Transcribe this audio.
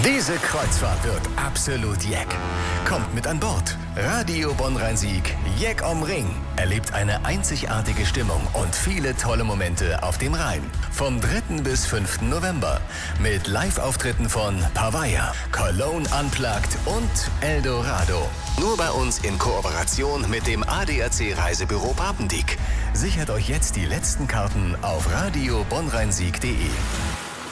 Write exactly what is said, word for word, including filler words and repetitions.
Diese Kreuzfahrt wird absolut jeck. Kommt mit an Bord. Radio Bonn-Rhein-Sieg, Jeck om Ring. Erlebt eine einzigartige Stimmung und viele tolle Momente auf dem Rhein. Vom dritten bis fünften November. Mit Live-Auftritten von Pavaya, Cologne Unplugged und Eldorado. Nur bei uns in Kooperation mit dem A D A C Reisebüro Papendieck. Sichert euch jetzt die letzten Karten auf radio bonn rhein sieg punkt de.